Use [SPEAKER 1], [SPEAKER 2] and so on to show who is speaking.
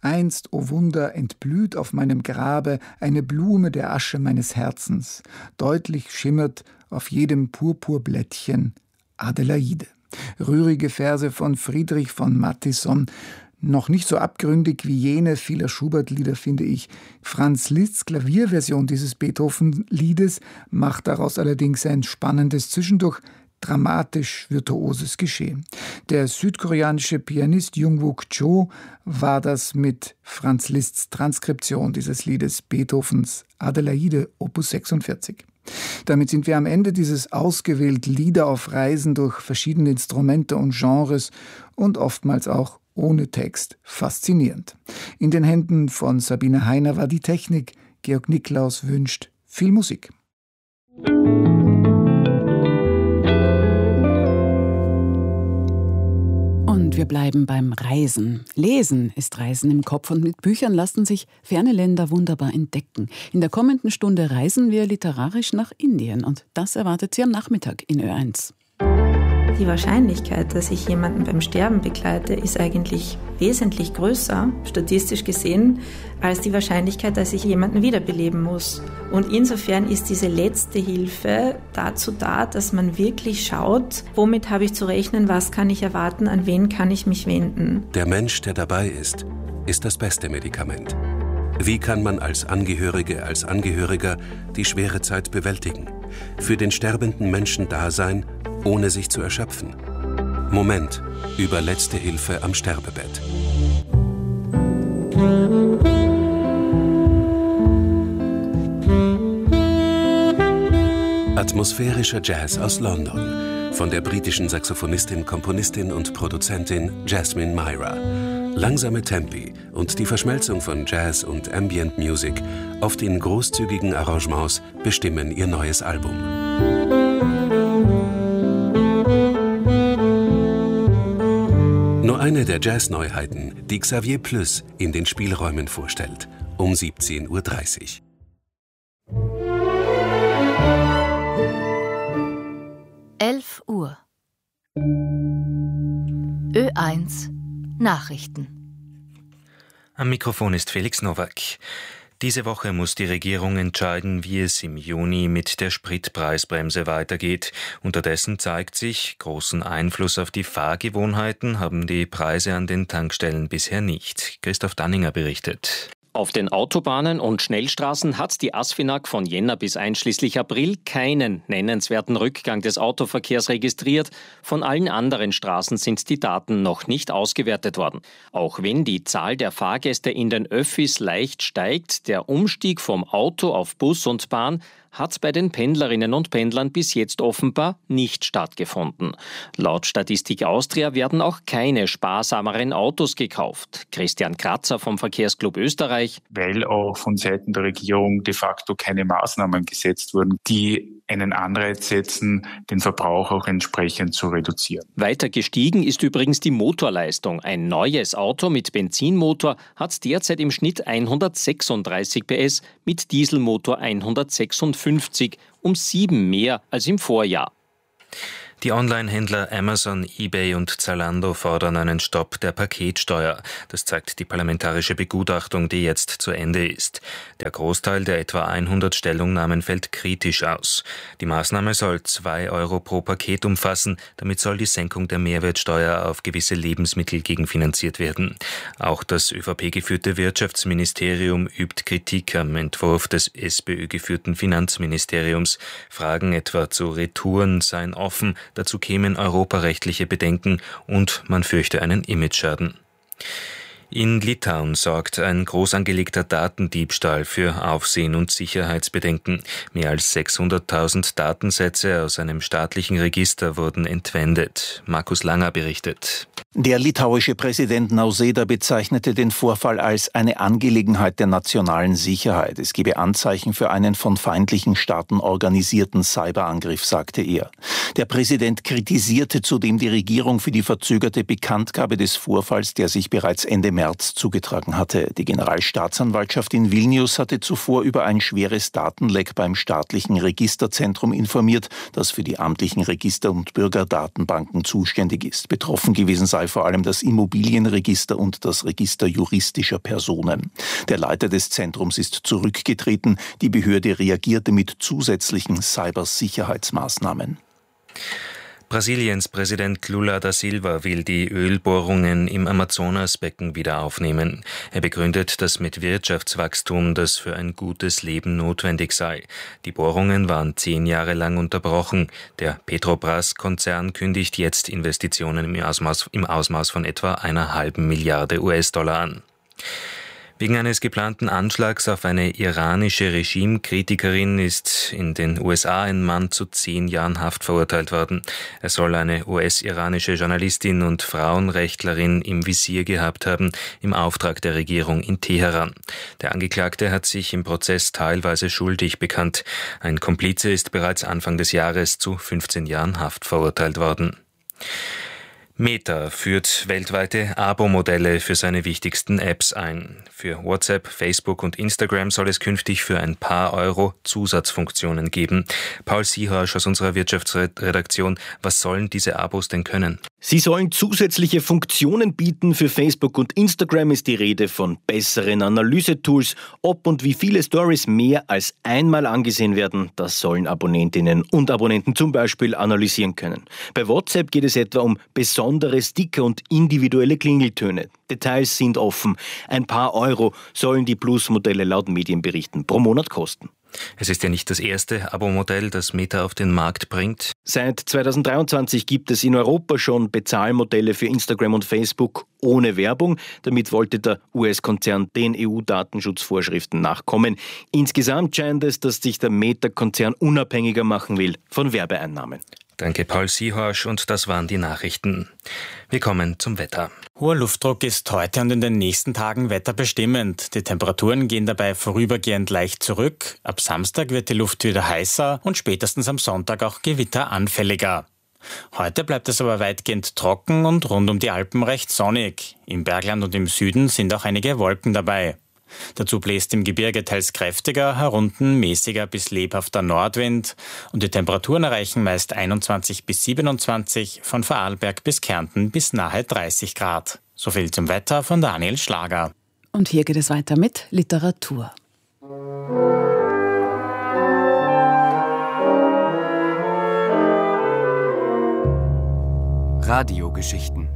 [SPEAKER 1] Einst, o Wunder, entblüht auf meinem Grabe eine Blume der Asche meines Herzens. Deutlich schimmert auf jedem Purpurblättchen Adelaide. Rührige Verse von Friedrich von Mattisson, noch nicht so abgründig wie jene vieler Schubert-Lieder, finde ich. Franz Liszt's Klavierversion dieses Beethoven-Liedes macht daraus allerdings ein spannendes, zwischendurch dramatisch virtuoses Geschehen. Der südkoreanische Pianist Jungwook Cho war das mit Franz Liszt's Transkription dieses Liedes Beethovens Adelaide, Opus 46. Damit sind wir am Ende dieses ausgewählt Lieder auf Reisen durch verschiedene Instrumente und Genres und oftmals auch ohne Text faszinierend. In den Händen von Sabine Heiner war die Technik. Georg Niklaus wünscht viel Musik.
[SPEAKER 2] Und wir bleiben beim Reisen. Lesen ist Reisen im Kopf und mit Büchern lassen sich ferne Länder wunderbar entdecken. In der kommenden Stunde reisen wir literarisch nach Indien und das erwartet Sie am Nachmittag in Ö1.
[SPEAKER 3] Die Wahrscheinlichkeit, dass ich jemanden beim Sterben begleite, ist eigentlich wesentlich größer, statistisch gesehen, als die Wahrscheinlichkeit, dass ich jemanden wiederbeleben muss. Und insofern ist diese letzte Hilfe dazu da, dass man wirklich schaut, womit habe ich zu rechnen, was kann ich erwarten, an wen kann ich mich wenden.
[SPEAKER 4] Der Mensch, der dabei ist das beste Medikament. Wie kann man als Angehörige, als Angehöriger die schwere Zeit bewältigen? Für den sterbenden Menschen da sein, ohne sich zu erschöpfen. Moment über letzte Hilfe am Sterbebett. Atmosphärischer Jazz aus London von der britischen Saxophonistin, Komponistin und Produzentin Jasmine Myra. Langsame Tempi und die Verschmelzung von Jazz und Ambient Music, oft in großzügigen Arrangements, bestimmen ihr neues Album. Nur eine der Jazz-Neuheiten, die Xavier Plus in den Spielräumen vorstellt, um 17:30 Uhr.
[SPEAKER 5] 11 Uhr. Ö1 Nachrichten.
[SPEAKER 6] Am Mikrofon ist Felix Nowak. Diese Woche muss die Regierung entscheiden, wie es im Juni mit der Spritpreisbremse weitergeht. Unterdessen zeigt sich, großen Einfluss auf die Fahrgewohnheiten haben die Preise an den Tankstellen bisher nicht. Christoph Danninger berichtet.
[SPEAKER 7] Auf den Autobahnen und Schnellstraßen hat die ASFINAG von Jänner bis einschließlich April keinen nennenswerten Rückgang des Autoverkehrs registriert. Von allen anderen Straßen sind die Daten noch nicht ausgewertet worden. Auch wenn die Zahl der Fahrgäste in den Öffis leicht steigt, der Umstieg vom Auto auf Bus und Bahn hat bei den Pendlerinnen und Pendlern bis jetzt offenbar nicht stattgefunden. Laut Statistik Austria werden auch keine sparsameren Autos gekauft. Christian Kratzer vom Verkehrsclub Österreich.
[SPEAKER 8] Weil auch von Seiten der Regierung de facto keine Maßnahmen gesetzt wurden, die einen Anreiz setzen, den Verbrauch auch entsprechend zu reduzieren.
[SPEAKER 7] Weiter gestiegen ist übrigens die Motorleistung. Ein neues Auto mit Benzinmotor hat derzeit im Schnitt 136 PS, mit Dieselmotor 156, um 7 mehr als im Vorjahr.
[SPEAKER 6] Die Online-Händler Amazon, eBay und Zalando fordern einen Stopp der Paketsteuer. Das zeigt die parlamentarische Begutachtung, die jetzt zu Ende ist. Der Großteil der etwa 100 Stellungnahmen fällt kritisch aus. Die Maßnahme soll 2 Euro pro Paket umfassen. Damit soll die Senkung der Mehrwertsteuer auf gewisse Lebensmittel gegenfinanziert werden. Auch das ÖVP-geführte Wirtschaftsministerium übt Kritik am Entwurf des SPÖ-geführten Finanzministeriums. Fragen etwa zu Retouren seien offen. Dazu kämen europarechtliche Bedenken und man fürchte einen Imageschaden. In Litauen sorgt ein groß angelegter Datendiebstahl für Aufsehen und Sicherheitsbedenken. Mehr als 600.000 Datensätze aus einem staatlichen Register wurden entwendet. Markus Langer berichtet.
[SPEAKER 9] Der litauische Präsident Nausėda bezeichnete den Vorfall als eine Angelegenheit der nationalen Sicherheit. Es gebe Anzeichen für einen von feindlichen Staaten organisierten Cyberangriff, sagte er. Der Präsident kritisierte zudem die Regierung für die verzögerte Bekanntgabe des Vorfalls, der sich bereits Ende März zugetragen hatte. Die Generalstaatsanwaltschaft in Vilnius hatte zuvor über ein schweres Datenleck beim staatlichen Registerzentrum informiert, das für die amtlichen Register und Bürgerdatenbanken zuständig ist. Betroffen gewesen sei sei vor allem das Immobilienregister und das Register juristischer Personen. Der Leiter des Zentrums ist zurückgetreten. Die Behörde reagierte mit zusätzlichen Cybersicherheitsmaßnahmen.
[SPEAKER 6] Brasiliens Präsident Lula da Silva will die Ölbohrungen im Amazonasbecken wieder aufnehmen. Er begründet das mit Wirtschaftswachstum, das für ein gutes Leben notwendig sei. Die Bohrungen waren 10 Jahre lang unterbrochen. Der Petrobras-Konzern kündigt jetzt Investitionen im Ausmaß von etwa 1,5 Milliarde US-Dollar an. Wegen eines geplanten Anschlags auf eine iranische Regimekritikerin ist in den USA ein Mann zu 10 Jahren Haft verurteilt worden. Er soll eine US-iranische Journalistin und Frauenrechtlerin im Visier gehabt haben, im Auftrag der Regierung in Teheran. Der Angeklagte hat sich im Prozess teilweise schuldig bekannt. Ein Komplize ist bereits Anfang des Jahres zu 15 Jahren Haft verurteilt worden. Meta führt weltweite Abo-Modelle für seine wichtigsten Apps ein. Für WhatsApp, Facebook und Instagram soll es künftig für ein paar Euro Zusatzfunktionen geben. Paul Siehorsch aus unserer Wirtschaftsredaktion, was sollen diese Abos denn können?
[SPEAKER 10] Sie sollen zusätzliche Funktionen bieten. Für Facebook und Instagram ist die Rede von besseren Analysetools. Ob und wie viele Stories mehr als einmal angesehen werden, das sollen Abonnentinnen und Abonnenten zum Beispiel analysieren können. Bei WhatsApp geht es etwa um besondere Sticker und individuelle Klingeltöne. Details sind offen. Ein paar Euro sollen die Plus-Modelle laut Medienberichten pro Monat kosten.
[SPEAKER 6] Es ist ja nicht das erste Abo-Modell, das Meta auf den Markt bringt.
[SPEAKER 10] Seit 2023 gibt es in Europa schon Bezahlmodelle für Instagram und Facebook ohne Werbung. Damit wollte der US-Konzern den EU-Datenschutzvorschriften nachkommen. Insgesamt scheint es, dass sich der Meta-Konzern unabhängiger machen will von Werbeeinnahmen.
[SPEAKER 6] Danke, Paul Siehorsch, und das waren die Nachrichten. Wir kommen zum Wetter.
[SPEAKER 11] Hoher Luftdruck ist heute und in den nächsten Tagen wetterbestimmend. Die Temperaturen gehen dabei vorübergehend leicht zurück. Ab Samstag wird die Luft wieder heißer und spätestens am Sonntag auch gewitteranfälliger. Heute bleibt es aber weitgehend trocken und rund um die Alpen recht sonnig. Im Bergland und im Süden sind auch einige Wolken dabei. Dazu bläst im Gebirge teils kräftiger, herunten mäßiger bis lebhafter Nordwind und die Temperaturen erreichen meist 21 bis 27, von Vorarlberg bis Kärnten bis nahe 30 Grad. So viel zum Wetter von Daniel Schlager.
[SPEAKER 2] Und hier geht es weiter mit Literatur.
[SPEAKER 12] Radiogeschichten.